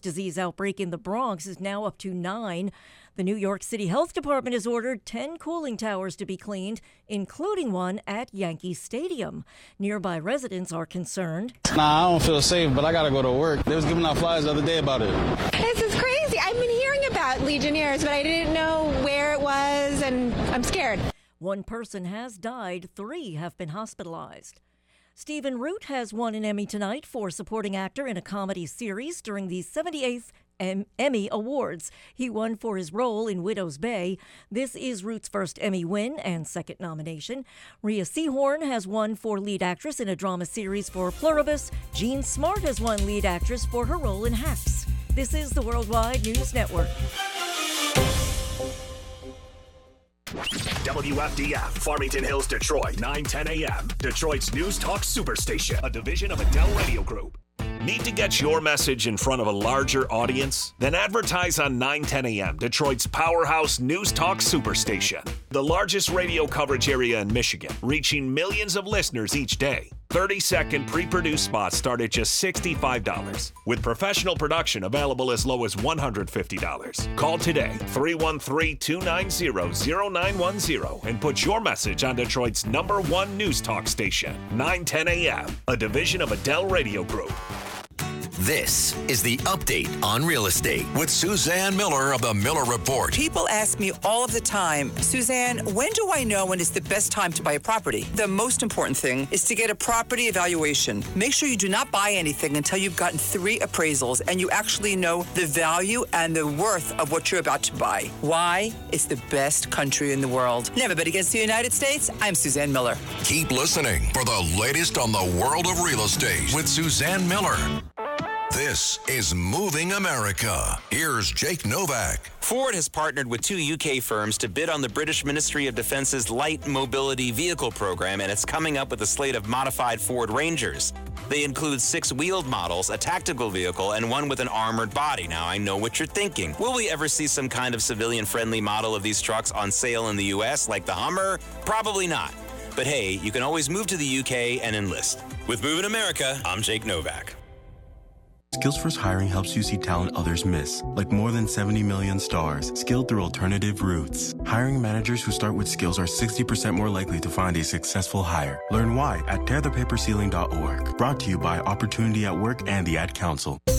disease outbreak in the Bronx is now up to 9. The New York City Health Department has ordered 10 cooling towers to be cleaned, including one at Yankee Stadium. Nearby residents are concerned. I don't feel safe, but I gotta go to work. They was giving out flyers the other day about it. This is crazy. I've been hearing about Legionnaires, but I didn't know where it was, and I'm scared. One person has died. 3 have been hospitalized. Stephen Root has won an Emmy tonight for supporting actor in a comedy series during the 78th Emmy Awards. He won for his role in Widow's Bay. This is Root's first Emmy win and second nomination. Rhea Seehorn has won for lead actress in a drama series for Pluribus. Jean Smart has won lead actress for her role in Hacks. This is the Worldwide News Network. WFDF, Farmington Hills, Detroit, 9:10 a.m. Detroit's News Talk Superstation, a division of Adele Radio Group. Need to get your message in front of a larger audience? Then advertise on 9:10 a.m., Detroit's powerhouse News Talk Superstation. The largest radio coverage area in Michigan, reaching millions of listeners each day. 30-second pre-produced spots start at just $65, with professional production available as low as $150. Call today, 313-290-0910, and put your message on Detroit's #1 news talk station, 9:10 a.m., a division of Adele Radio Group. This is the Update on Real Estate with Suzanne Miller of the Miller Report. People ask me all of the time, Suzanne, when do I know when it's the best time to buy a property? The most important thing is to get a property evaluation. Make sure you do not buy anything until you've gotten 3 appraisals and you actually know the value and the worth of what you're about to buy. Why? It's the best country in the world. Never bet against the United States. I'm Suzanne Miller. Keep listening for the latest on the world of real estate with Suzanne Miller. This is Moving America. Here's Jake Novak. Ford has partnered with 2 UK firms to bid on the British Ministry of Defence's Light Mobility Vehicle program, and it's coming up with a slate of modified Ford Rangers. They include 6 wheeled models, a tactical vehicle, and one with an armored body. Now, I know what you're thinking. Will we ever see some kind of civilian-friendly model of these trucks on sale in the U.S., like the Hummer? Probably not. But hey, you can always move to the UK and enlist. With Moving America, I'm Jake Novak. Skills First Hiring helps you see talent others miss, like more than 70 million stars, skilled through alternative routes. Hiring managers who start with skills are 60% more likely to find a successful hire. Learn why at tearthepaperceiling.org. Brought to you by Opportunity at Work and the Ad Council.